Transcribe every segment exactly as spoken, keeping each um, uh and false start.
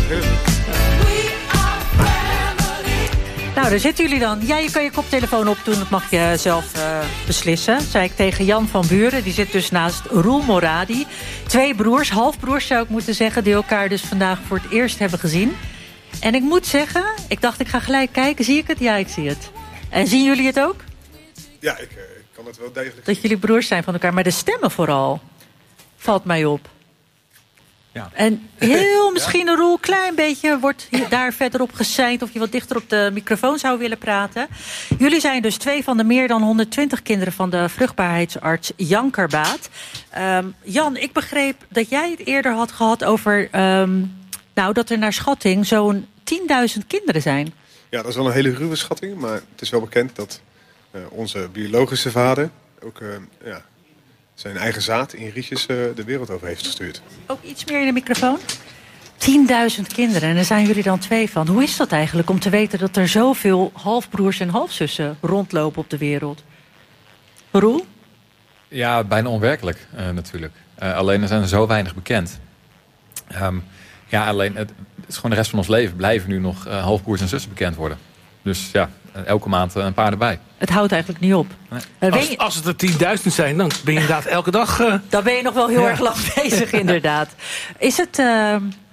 Heel goed. Nou, daar zitten jullie dan. Ja, je kan je koptelefoon opdoen, dat mag je zelf uh, beslissen. Zei ik tegen Jan van Buren, die zit dus naast Roel Moradi. Twee broers, halfbroers zou ik moeten zeggen, die elkaar dus vandaag voor het eerst hebben gezien. En ik moet zeggen, ik dacht ik ga gelijk kijken. Zie ik het? Ja, ik zie het. En zien jullie het ook? Ja, ik, uh, ik kan het wel degelijk. Dat jullie broers zijn van elkaar, maar de stemmen vooral valt mij op. Ja. En heel misschien een Roel, klein beetje wordt hier, daar verderop geseind of je wat dichter op de microfoon zou willen praten. Jullie zijn dus twee van de meer dan honderdtwintig kinderen van de vruchtbaarheidsarts Jan Karbaat. Um, Jan, ik begreep dat jij het eerder had gehad over um, nou, dat er naar schatting zo'n tienduizend kinderen zijn. Ja, dat is wel een hele ruwe schatting, maar het is wel bekend dat uh, onze biologische vader ook uh, ja, zijn eigen zaad in rietjes uh, de wereld over heeft gestuurd. Ook iets meer in de microfoon? tienduizend kinderen en daar zijn jullie dan twee van. Hoe is dat eigenlijk om te weten dat er zoveel halfbroers en halfzussen rondlopen op de wereld? Roel? Ja, bijna onwerkelijk uh, natuurlijk. Uh, alleen er zijn er zo weinig bekend. Um, ja, alleen het, het is gewoon de rest van ons leven blijven nu nog uh, halfbroers en zussen bekend worden. Dus ja, elke maand een paar erbij. Het houdt eigenlijk niet op. Nee. Uh, als, je... als het er tienduizend zijn, dan ben je inderdaad elke dag... Uh... Dan ben je nog wel heel ja. erg lang bezig, inderdaad. Is het, uh,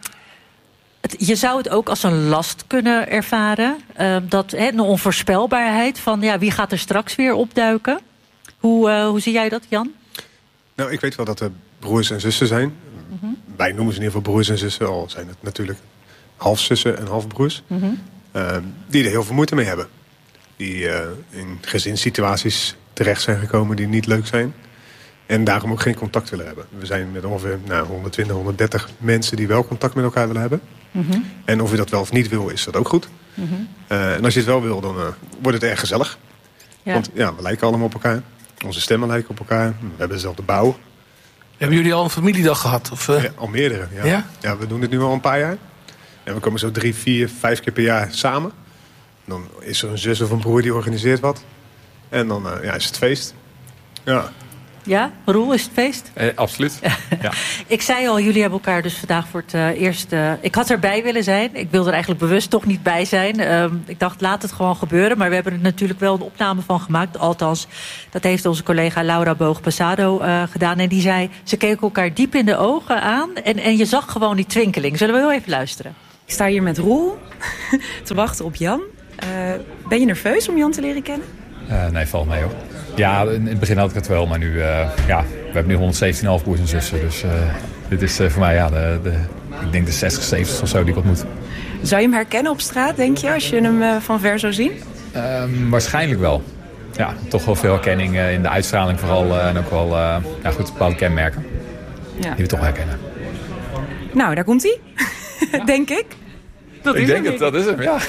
het... Je zou het ook als een last kunnen ervaren. Uh, dat, he, een onvoorspelbaarheid van ja, wie gaat er straks weer opduiken. Hoe, uh, hoe zie jij dat, Jan? Nou, ik weet wel dat er broers en zussen zijn. Mm-hmm. Wij noemen ze in ieder geval broers en zussen. Al zijn het natuurlijk halfzussen en halfbroers. Mm-hmm. Uh, die er heel veel moeite mee hebben. Die uh, in gezinssituaties terecht zijn gekomen die niet leuk zijn. En daarom ook geen contact willen hebben. We zijn met ongeveer nou, honderdtwintig, honderddertig mensen die wel contact met elkaar willen hebben. Mm-hmm. En of je dat wel of niet wil, is dat ook goed. Mm-hmm. Uh, en als je het wel wil, dan uh, wordt het erg gezellig. Ja. Want ja, we lijken allemaal op elkaar. Onze stemmen lijken op elkaar. We hebben dezelfde bouw. Hebben jullie al een familiedag gehad? Of, uh... ja, al meerdere, ja. ja. Ja, we doen dit nu al een paar jaar. En we komen zo drie, vier, vijf keer per jaar samen. Dan is er een zus of een broer die organiseert wat. En dan uh, ja, is het feest. Ja. Ja, Roel, is het feest? Eh, absoluut. Ja. Ik zei al, jullie hebben elkaar dus vandaag voor het uh, eerst... Uh, ik had erbij willen zijn. Ik wilde er eigenlijk bewust toch niet bij zijn. Uh, ik dacht, laat het gewoon gebeuren. Maar we hebben er natuurlijk wel een opname van gemaakt. Althans, dat heeft onze collega Laura Boog-Passado uh, gedaan. En die zei, ze keken elkaar diep in de ogen aan. En, en je zag gewoon die twinkeling. Zullen we heel even luisteren? Ik sta hier met Roel te wachten op Jan. Uh, ben je nerveus om Jan te leren kennen? Uh, nee, valt mee hoor. Ja, in het begin had ik het wel, maar nu, uh, ja, we hebben nu honderdzeventien halfbroers en zussen. Dus uh, dit is uh, voor mij, ja, de, de, ik denk de zestig, zeventig of zo die ik ontmoet. Zou je hem herkennen op straat, denk je, als je hem uh, van ver zou zien? Um, waarschijnlijk wel. Ja, toch wel veel herkenning uh, in de uitstraling vooral. Uh, en ook wel, uh, ja goed, bepaalde kenmerken. Ja. Die we toch herkennen. Nou, daar komt hij. Ja. Denk ik. Dat ik denk het, dat is hem, ja.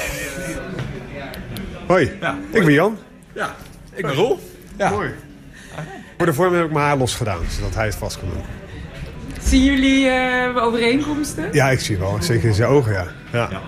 Hoi, ja, ik ben Jan. Ja, ik ben Roel. Ja. Mooi. Voor de vorm heb ik mijn haar losgedaan, zodat hij het vast kan doen. Zien jullie uh, overeenkomsten? Ja, ik zie wel. Zeker in zijn ogen, ja. Ja. Ja.